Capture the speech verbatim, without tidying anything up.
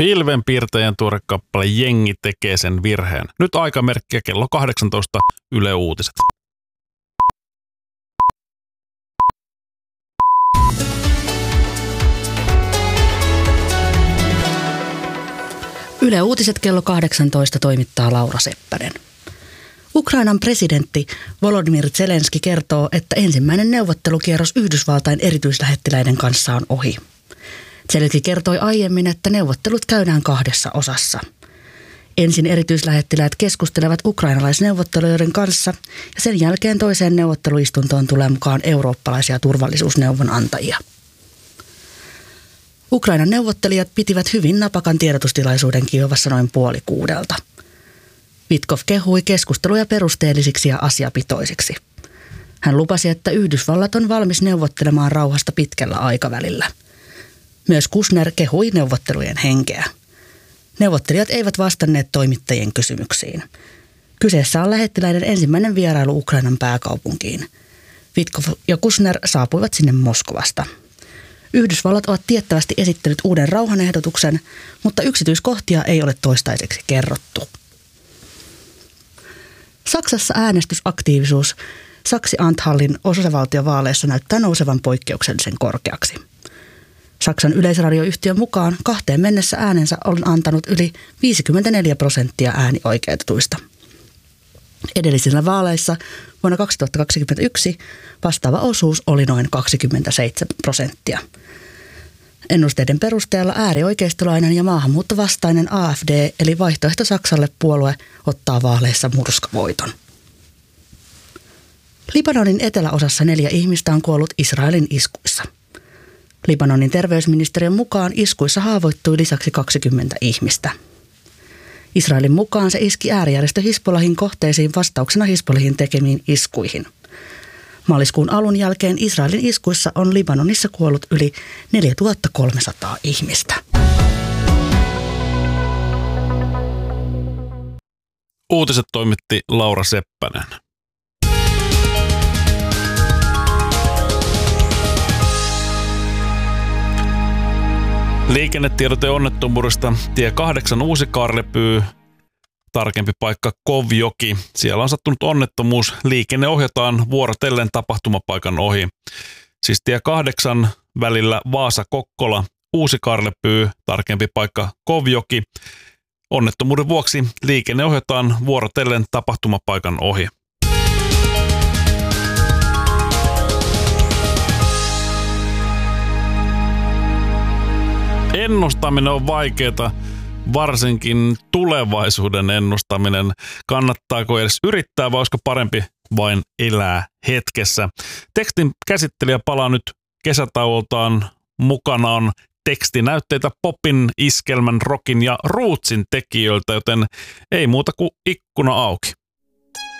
Pilvenpiirtäjän tuore kappale Jengi tekee sen virheen. Nyt aikamerkkiä kello kahdeksantoista Yle Uutiset. Yle Uutiset kello kahdeksantoista toimittaa Laura Seppänen. Ukrainan presidentti Volodymyr Zelenski kertoo, että ensimmäinen neuvottelukierros Yhdysvaltain erityislähettiläiden kanssa on ohi. Zelenski kertoi aiemmin, että neuvottelut käydään kahdessa osassa. Ensin erityislähettiläät keskustelevat ukrainalaisneuvottelijoiden kanssa ja sen jälkeen toiseen neuvotteluistuntoon tulee mukaan eurooppalaisia turvallisuusneuvonantajia. Ukrainan neuvottelijat pitivät hyvin napakan tiedotustilaisuuden Kiovassa noin puoli kuudelta. Vitkov kehui keskusteluja perusteellisiksi ja asiapitoisiksi. Hän lupasi, että Yhdysvallat on valmis neuvottelemaan rauhasta pitkällä aikavälillä. Myös Kushner kehui neuvottelujen henkeä. Neuvottelijat eivät vastanneet toimittajien kysymyksiin. Kyseessä on lähettiläiden ensimmäinen vierailu Ukrainan pääkaupunkiin. Vitkov ja Kushner saapuivat sinne Moskovasta. Yhdysvallat ovat tiettävästi esittänyt uuden rauhanehdotuksen, mutta yksityiskohtia ei ole toistaiseksi kerrottu. Saksassa äänestysaktiivisuus Saksi-Anhaltin osavaltiovaaleissa näyttää nousevan poikkeuksellisen korkeaksi. Saksan yleisradioyhtiön mukaan kahteen mennessä äänensä on antanut yli viisikymmentäneljä prosenttia äänioikeutetuista. Edellisillä vaaleissa vuonna kaksituhattakaksikymmentäyksi vastaava osuus oli noin kaksikymmentäseitsemän prosenttia. Ennusteiden perusteella äärioikeistolainen ja maahanmuuttovastainen A F D eli Vaihtoehto Saksalle puolue ottaa vaaleissa murskavoiton. Libanonin eteläosassa neljä ihmistä on kuollut Israelin iskuissa. Libanonin terveysministeriön mukaan iskuissa haavoittui lisäksi kaksikymmentä ihmistä. Israelin mukaan se iski äärijärjestö Hizbollahin kohteisiin vastauksena Hizbollahin tekemiin iskuihin. Maaliskuun alun jälkeen Israelin iskuissa on Libanonissa kuollut yli neljätuhattakolmesataa ihmistä. Uutiset toimitti Laura Seppänen. Liikennetiedote onnettomuudesta. Tie kahdeksan Uusi-Kaarlepyy, tarkempi paikka Kovjoki. Siellä on sattunut onnettomuus. Liikenne ohjataan vuorotellen tapahtumapaikan ohi. Siis tie kahdeksan välillä Vaasa-Kokkola, Uusi-Kaarlepyy, tarkempi paikka Kovjoki. Onnettomuuden vuoksi liikenne ohjataan vuorotellen tapahtumapaikan ohi. Ennustaminen on vaikeaa, varsinkin tulevaisuuden ennustaminen. Kannattaako edes yrittää vai olisiko parempi vain elää hetkessä? Tekstin käsittelijä palaa nyt kesätauoltaan. Mukana on tekstinäytteitä popin, iskelmän, rockin ja rootsin tekijöiltä, joten ei muuta kuin ikkuna auki.